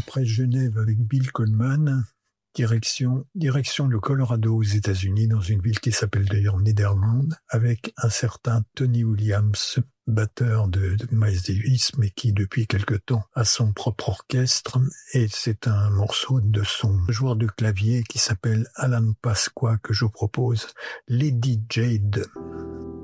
près de Genève avec Bill Coleman, direction le Colorado aux États-Unis, dans une ville qui s'appelle d'ailleurs Nederland, avec un certain Tony Williams, batteur de Miles Davis, mais qui depuis quelque temps a son propre orchestre, et c'est un morceau de son joueur de clavier qui s'appelle Alan Pasqua que je vous propose, Lady Jade.